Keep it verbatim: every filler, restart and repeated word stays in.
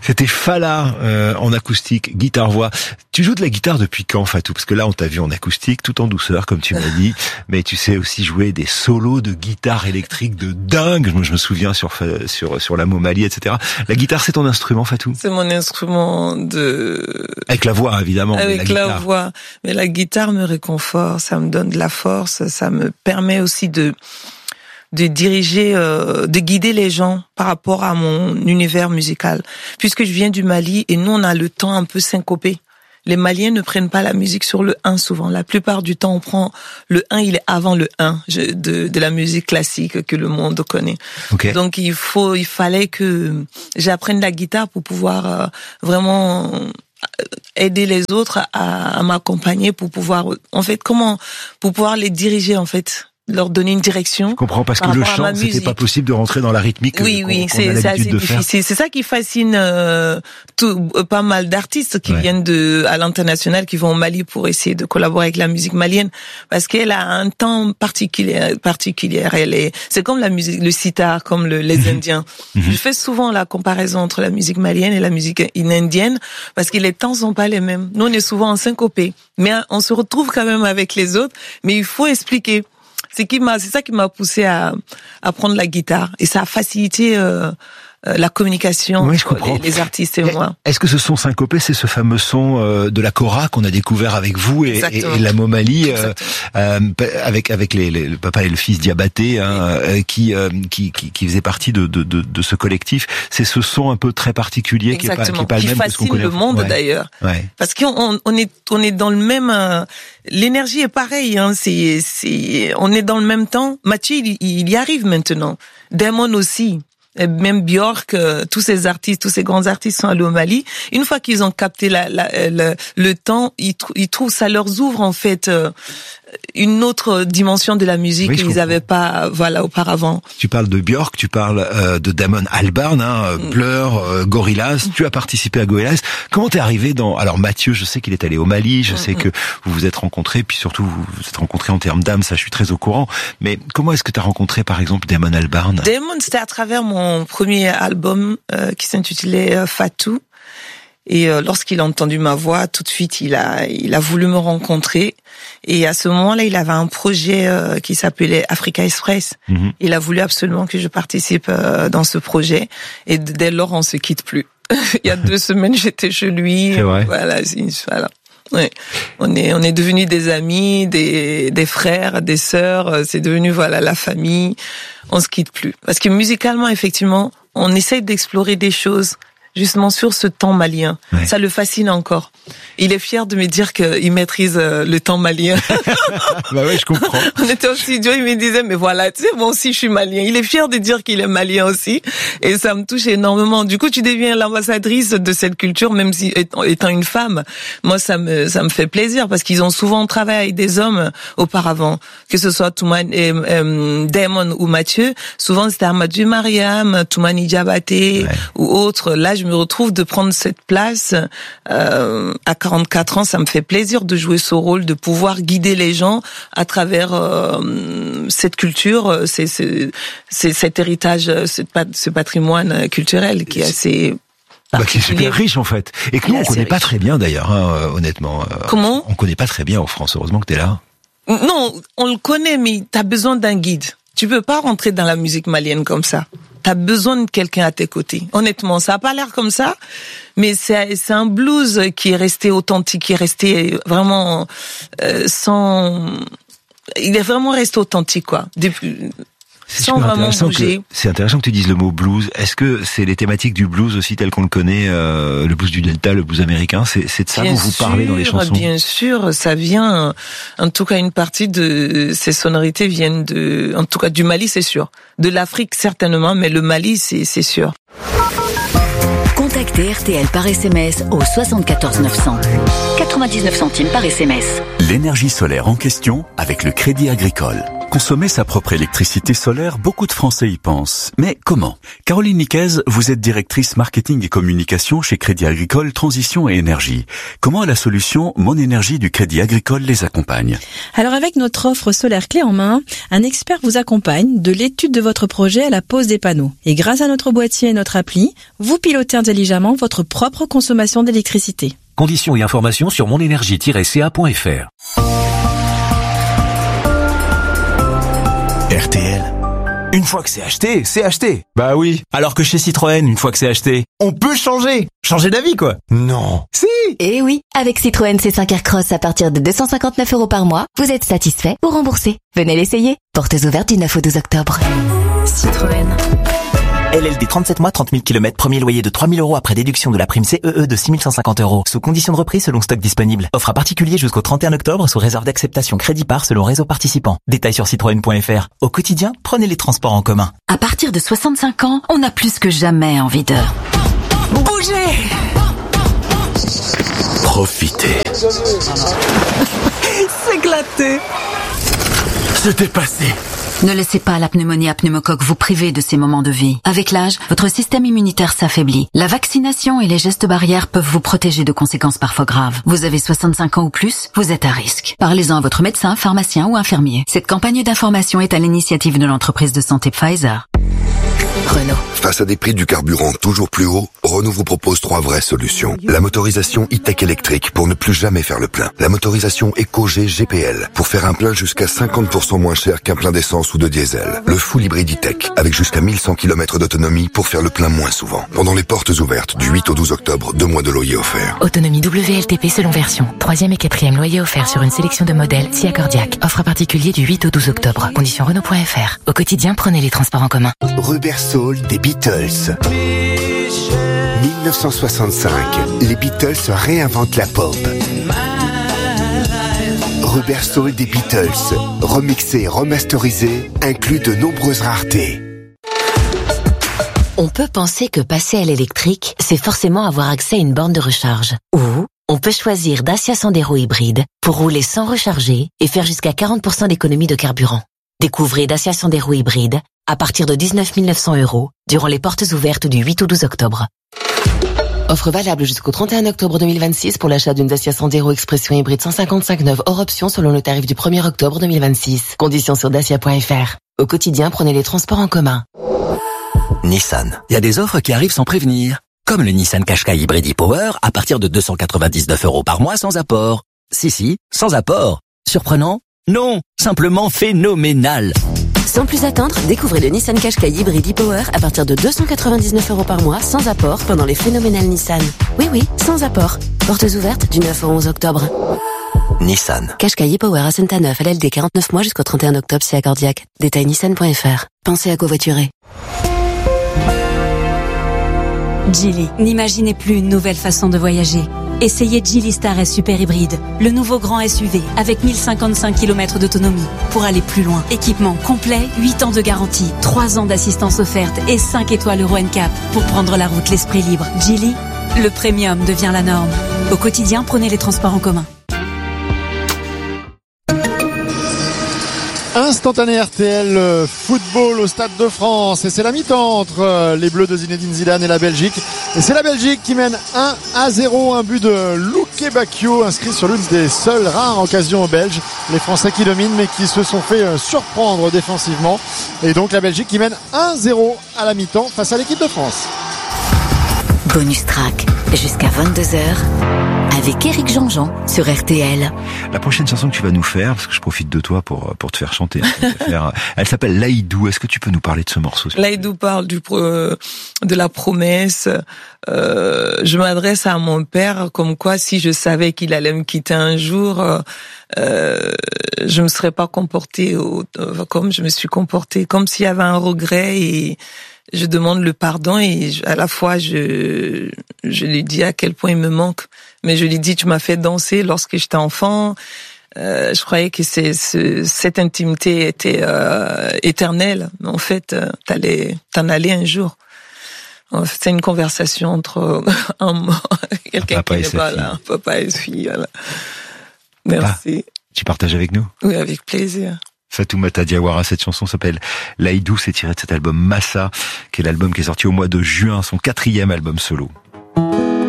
C'était Fala euh, en acoustique, guitare-voix. Tu joues de la guitare depuis quand, Fatou? Parce que là, on t'a vu en acoustique, tout en douceur, comme tu m'as dit. Mais tu sais aussi jouer des solos de guitare électrique de dingue. Je me, je me souviens sur sur sur la Momali, et cetera. La guitare, c'est ton instrument, Fatou? C'est mon instrument de... Avec la voix, évidemment. Avec la, la voix. Mais la guitare me réconforte, ça me donne de la force, ça me permet aussi de... de diriger, euh, de guider les gens par rapport à mon univers musical. Puisque je viens du Mali et nous, on a le temps un peu syncopé. Les Maliens ne prennent pas la musique sur le un souvent. La plupart du temps, on prend le un, il est avant le un de, de la musique classique que le monde connaît. Okay. Donc, il faut, il fallait que j'apprenne la guitare pour pouvoir euh, vraiment aider les autres à, à m'accompagner pour pouvoir, en fait, comment, pour pouvoir les diriger, en fait. Leur donner une direction. Je comprends, parce que le chant, c'était pas possible de rentrer dans la rythmique. Oui, qu'on, oui, qu'on c'est, a c'est assez de difficile. C'est ça qui fascine euh, tout, euh, pas mal d'artistes qui ouais. viennent de à l'international, qui vont au Mali pour essayer de collaborer avec la musique malienne, parce qu'elle a un temps particulier. particulier. Elle est, c'est comme la musique, le sitar, comme le, les Indiens. Mm-hmm. Je fais souvent la comparaison entre la musique malienne et la musique indienne, parce que les temps sont pas les mêmes. Nous, on est souvent en syncopé, mais on se retrouve quand même avec les autres, mais il faut expliquer. C'est qui m'a, c'est ça qui m'a poussé à, à prendre la guitare, et ça a facilité euh, euh, la communication oui, je entre comprends. les, les artistes et moi. Est-ce que ce son syncopé, c'est ce fameux son euh, de la kora qu'on a découvert avec vous et, et, et la Momali, euh, euh, avec avec les, les, le papa et le fils Diabaté, hein, euh, qui, euh, qui qui qui faisaient partie de, de de de ce collectif. C'est ce son un peu très particulier Exactement. qui est pas qui est pas qui le même que ce qu'on connaît. Fascine le monde ouais. d'ailleurs, ouais. parce qu'on on est on est dans le même. Euh, l'énergie est pareille, hein. C'est c'est on est dans le même temps. Mathieu, il, il y arrive maintenant. Damon aussi. Même Björk, euh, tous ces artistes, tous ces grands artistes sont allés au Mali. Une fois qu'ils ont capté la, la, la, le temps, ils, tr- ils trouvent, ça leur ouvre en fait euh, une autre dimension de la musique oui, qu'ils n'avaient pas, voilà, auparavant. Tu parles de Björk, tu parles euh, de Damon Albarn, hein, mm. Blur, euh, Gorillaz. Mm. Tu as participé à Gorillaz. Comment t'es arrivé dans... Alors Mathieu, je sais qu'il est allé au Mali, je mm. sais que vous vous êtes rencontrés, puis surtout vous vous êtes rencontrés en termes d'âme, ça je suis très au courant. Mais comment est-ce que tu as rencontré par exemple Damon Albarn? Damon, c'était à travers mon Mon premier album euh, qui s'intitulait euh, Fatou, et euh, lorsqu'il a entendu ma voix, tout de suite il a il a voulu me rencontrer, et à ce moment-là il avait un projet euh, qui s'appelait Africa Express. Mm-hmm. Il a voulu absolument que je participe euh, dans ce projet, et dès lors on se quitte plus. Il y a deux semaines j'étais chez lui. C'est vrai. Voilà, voilà. Ouais. On est on est devenus des amis, des des frères, des sœurs. C'est devenu voilà la famille. On se quitte plus parce que musicalement effectivement on essaye d'explorer des choses justement sur ce temps malien. Ouais. Ça le fascine encore. Il est fier de me dire qu'il maîtrise le temps malien. Bah ouais, je comprends. On était au studio, il me disait, mais voilà, tu sais, moi aussi je suis malien. Il est fier de dire qu'il est malien aussi. Et ça me touche énormément. Du coup, tu deviens l'ambassadrice de cette culture, même si étant une femme. Moi, ça me, ça me fait plaisir parce qu'ils ont souvent travaillé avec des hommes auparavant. Que ce soit Toumani, euh, Damon ou Mathieu. Souvent, c'était Amadou Mariam, Toumani Diabaté ouais. ou autres. Là, je me retrouve de prendre cette place euh, à quarante-quatre ans. Ça me fait plaisir de jouer ce rôle, de pouvoir guider les gens à travers euh, cette culture, c'est, c'est, c'est cet héritage, ce patrimoine culturel qui est assez bah, qui est super riche en fait, et que nous on connaît riche. Pas très bien d'ailleurs, hein, honnêtement. Comment ? On connaît pas très bien en France. Heureusement que t'es là. Non, on le connaît, mais t'as besoin d'un guide. Tu peux pas rentrer dans la musique malienne comme ça. T'as besoin de quelqu'un à tes côtés. Honnêtement, ça a pas l'air comme ça, mais c'est, c'est un blues qui est resté authentique, qui est resté vraiment euh, sans... Il est vraiment resté authentique, quoi. Depuis... C'est sans vraiment bouger. Que, c'est intéressant que tu dises le mot blues. Est-ce que c'est les thématiques du blues aussi tel qu'on le connaît, euh, le blues du Delta, le blues américain, c'est, c'est de ça bien dont vous sûr, parlez dans les chansons? Bien sûr, ça vient, en tout cas une partie de ces sonorités viennent de, en tout cas du Mali c'est sûr, de l'Afrique certainement, mais le Mali c'est, c'est sûr. Contactez R T L par S M S au soixante-quatorze neuf cents. quatre-vingt-dix-neuf centimes par S M S. L'énergie solaire en question avec le Crédit Agricole. Consommer sa propre électricité solaire, beaucoup de Français y pensent. Mais comment? Caroline Niquez, vous êtes directrice marketing et communication chez Crédit Agricole Transition et Énergie. Comment la solution Mon Énergie du Crédit Agricole les accompagne? Alors avec notre offre solaire clé en main, un expert vous accompagne de l'étude de votre projet à la pose des panneaux. Et grâce à notre boîtier et notre appli, vous pilotez intelligemment votre propre consommation d'électricité. Conditions et informations sur mon énergie tiret c a point f r. R T L. Une fois que c'est acheté, c'est acheté. Bah oui. Alors que chez Citroën, une fois que c'est acheté, on peut changer. Changer d'avis, quoi. Non. Si. Eh oui. Avec Citroën C cinq Aircross à partir de deux cent cinquante-neuf euros par mois, vous êtes satisfait ou remboursé. Venez l'essayer. Portes ouvertes du neuf au douze octobre. Citroën. L L D trente-sept mois, trente mille kilomètres, premier loyer de trois mille euros après déduction de la prime C E E de six mille cent cinquante euros. Sous condition de reprise selon stock disponible. Offre à particulier jusqu'au trente et un octobre sous réserve d'acceptation crédit par selon réseau participant. Détails sur citroën point f r. Au quotidien, prenez les transports en commun. À partir de soixante-cinq ans, on a plus que jamais envie de bouger. Profitez. S'éclater. Se dépasser. Ne laissez pas la pneumonie à pneumocoque vous priver de ces moments de vie. Avec l'âge, votre système immunitaire s'affaiblit. La vaccination et les gestes barrières peuvent vous protéger de conséquences parfois graves. Vous avez soixante-cinq ans ou plus, vous êtes à risque. Parlez-en à votre médecin, pharmacien ou infirmier. Cette campagne d'information est à l'initiative de l'entreprise de santé Pfizer. Renault. Face à des prix du carburant toujours plus hauts, Renault vous propose trois vraies solutions. La motorisation e-tech électrique pour ne plus jamais faire le plein. La motorisation EcoG G P L pour faire un plein jusqu'à cinquante pour cent moins cher qu'un plein d'essence ou de diesel. Le full hybride e-tech avec jusqu'à mille cent kilomètres d'autonomie pour faire le plein moins souvent. Pendant les portes ouvertes du huit au douze octobre, deux mois de loyer offert. Autonomie W L T P selon version. Troisième et quatrième loyer offert sur une sélection de modèles si accordiaque. Offre à particulier du huit au douze octobre. Conditions Renault point f r. Au quotidien, prenez les transports en commun. Rubber Soul des Beatles. mille neuf cent soixante-cinq, les Beatles réinventent la pop. Rubber Soul des Beatles, remixé, remasterisé, inclut de nombreuses raretés. On peut penser que passer à l'électrique, c'est forcément avoir accès à une borne de recharge. Ou on peut choisir Dacia Sandero hybride pour rouler sans recharger et faire jusqu'à quarante pour cent d'économie de carburant. Découvrez Dacia Sandero hybride à partir de dix-neuf mille neuf cents euros durant les portes ouvertes du huit au douze octobre. Offre valable jusqu'au trente et un octobre deux mille vingt-six pour l'achat d'une Dacia Sandero Expression hybride cent cinquante-cinq neuve hors option selon le tarif du premier octobre deux mille vingt-six. Conditions sur dacia point f r. Au quotidien, prenez les transports en commun. Nissan. Il y a des offres qui arrivent sans prévenir. Comme le Nissan Qashqai Hybrid e-Power à partir de deux cent quatre-vingt-dix-neuf euros par mois sans apport. Si, si, sans apport. Surprenant? Non, simplement phénoménal. Sans plus attendre, découvrez le Nissan Qashqai Hybrid e-Power à partir de deux cent quatre-vingt-dix-neuf euros par mois sans apport pendant les phénoménales Nissan. Oui, oui, sans apport. Portes ouvertes du neuf au onze octobre. Nissan. Qashqai e-Power à Saint-Aneuf, L L D quarante-neuf mois jusqu'au trente et un octobre si accordiaque. Détail nissan point f r. Pensez à covoiturer. Geely. N'imaginez plus une nouvelle façon de voyager. Essayez Geely Star S Super Hybride, le nouveau grand S U V avec mille cinquante-cinq kilomètres d'autonomie pour aller plus loin. Équipement complet, huit ans de garantie, trois ans d'assistance offerte et cinq étoiles Euro N C A P pour prendre la route l'esprit libre. Geely, le premium devient la norme. Au quotidien, prenez les transports en commun. Instantané R T L football au Stade de France et c'est la mi-temps entre les Bleus de Zinedine Zidane et la Belgique et c'est la Belgique qui mène un à zéro, un but de Luke Bacchio inscrit sur l'une des seules rares occasions belges. Les Français qui dominent mais qui se sont fait surprendre défensivement et donc la Belgique qui mène un zéro à la mi-temps face à l'équipe de France. Bonus track jusqu'à vingt-deux heures avec Éric Jean-Jean sur R T L. La prochaine chanson que tu vas nous faire, parce que je profite de toi pour pour te faire chanter, hein, elle s'appelle Laïdou. Est-ce que tu peux nous parler de ce morceau? Laïdou parle du euh, de la promesse. Euh, je m'adresse à mon père comme quoi si je savais qu'il allait me quitter un jour, euh, euh, je me serais pas comportée au, euh, comme je me suis comportée, comme s'il y avait un regret et je demande le pardon et je, à la fois je je lui dis à quel point il me manque, mais je lui dis tu m'as fait danser lorsque j'étais enfant. Euh, je croyais que c'est, c'est cette intimité était euh, éternelle, mais en fait euh, t'allais t'en allais un jour. En fait, c'est une conversation entre un, quelqu'un qui n'est pas là, un papa et fille. Voilà. Merci. Papa, tu partages avec nous? Oui, avec plaisir. Fatoumata Diawara. Cette chanson s'appelle Laïdou, c'est tiré de cet album Massa, qui est l'album qui est sorti au mois de juin, son quatrième album solo.